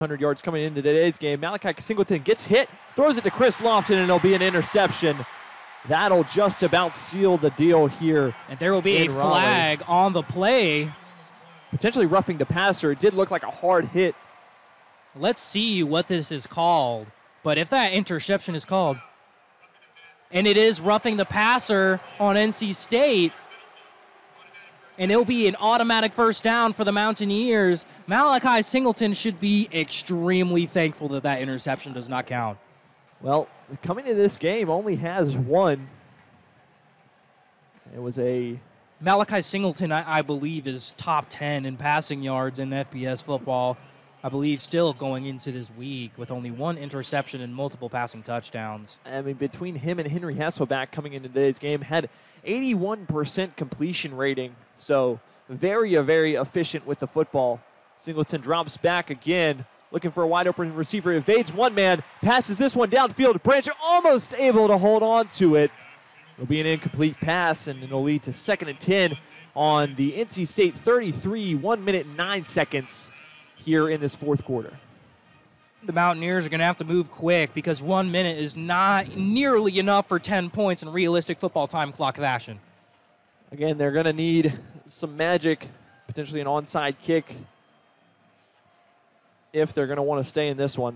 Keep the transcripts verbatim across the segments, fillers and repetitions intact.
hundred yards coming into today's game. Malachi Singleton gets hit, throws it to Chris Lofton, and it'll be an interception. That'll just about seal the deal here. And there will be a flag Raleigh on the play. Potentially roughing the passer. It did look like a hard hit. Let's see what this is called. But if that interception is called, and it is roughing the passer on N C State, and it'll be an automatic first down for the Mountaineers, Malachi Singleton should be extremely thankful that that interception does not count. Well, coming to this game only has one. It was a... Malachi Singleton, I, I believe, is top ten in passing yards in F B S football. I believe still going into this week with only one interception and multiple passing touchdowns. I mean, between him and Henry Hasselback coming into today's game, had eighty-one percent completion rating. So very, very efficient with the football. Singleton drops back again, looking for a wide open receiver. Evades one man, passes this one downfield. Branch almost able to hold on to it. It'll be an incomplete pass, and it'll lead to second and ten on the N C State thirty-three, one minute and nine seconds here in this fourth quarter. The Mountaineers are going to have to move quick because one minute is not nearly enough for ten points in realistic football time clock fashion. Again, they're going to need some magic, potentially an onside kick, if they're going to want to stay in this one.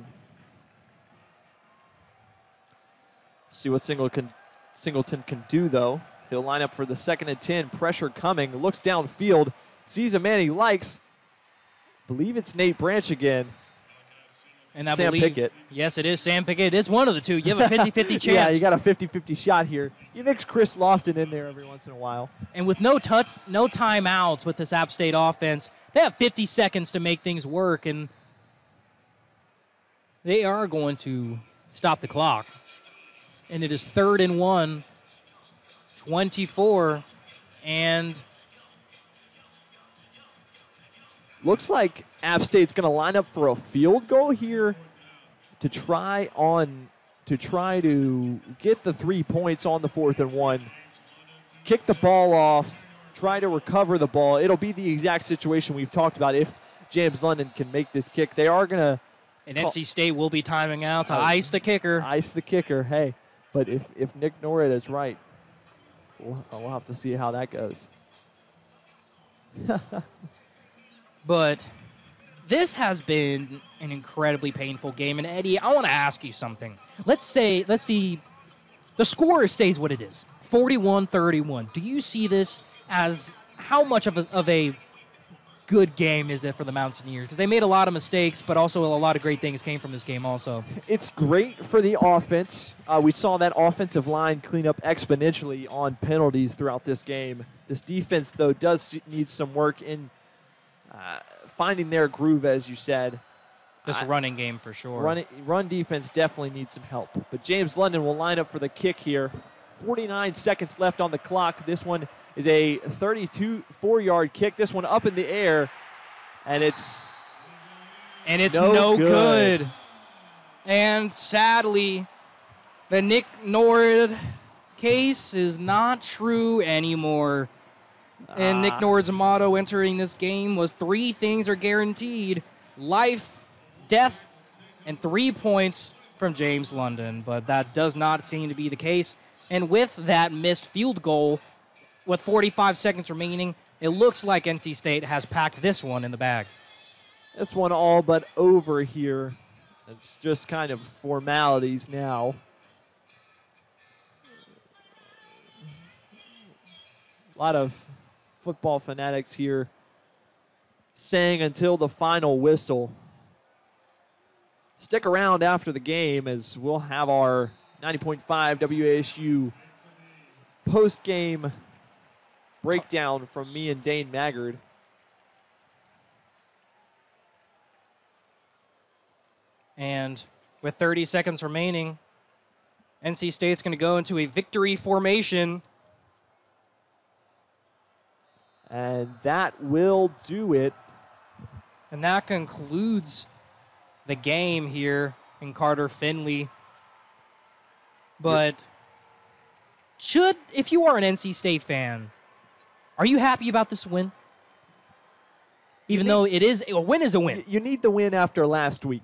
See what Singleton, Singleton can do, though. He'll line up for the second and ten. Pressure coming. Looks downfield. Sees a man he likes. Believe it's Nate Branch again. And I Sam believe, Pickett. Yes, it is Sam Pickett. It is one of the two. You have a fifty-fifty chance. Yeah, you got a fifty-fifty shot here. You mix Chris Lofton in there every once in a while. And with no touch, no timeouts with this App State offense, they have fifty seconds to make things work, and they are going to stop the clock. And it is third and one, twenty-four, and looks like App State's going to line up for a field goal here to try on to try to get the three points on the fourth and one. Kick the ball off, try to recover the ball. It'll be the exact situation we've talked about if James London can make this kick. They are going to... And N C State will be timing out to uh, ice the kicker. Ice the kicker, hey. But if, if Nick Norwood is right, we'll, we'll have to see how that goes. But this has been an incredibly painful game. And, Eddie, I want to ask you something. Let's say, let's see, the score stays what it is, forty-one thirty-one. Do you see this as how much of a, of a good game is it for the Mountaineers? Because they made a lot of mistakes, but also a lot of great things came from this game also. It's great for the offense. Uh, we saw that offensive line clean up exponentially on penalties throughout this game. This defense, though, does need some work in uh, finding their groove, as you said. This uh, running game for sure. Run, run defense definitely needs some help. But James London will line up for the kick here. forty-nine seconds left on the clock. This one is a thirty-two four-yard kick. This one up in the air, and it's and it's no, no good. good. And sadly, the Nick Norwood case is not true anymore. And Nick Norwood's motto entering this game was three things are guaranteed: life, death, and three points from James London. But that does not seem to be the case. And with that missed field goal, with forty-five seconds remaining, it looks like N C State has packed this one in the bag. This one all but over here. It's just kind of formalities now. A lot of football fanatics here saying until the final whistle. Stick around after the game as we'll have our ninety point five W A S U post-game breakdown from me and Dane Maggard. And with thirty seconds remaining, N C State's going to go into a victory formation. And that will do it. And that concludes the game here in Carter Finley. But should, if you are an N C State fan, are you happy about this win? Even need- though it is a win is a win. You need the win after last week.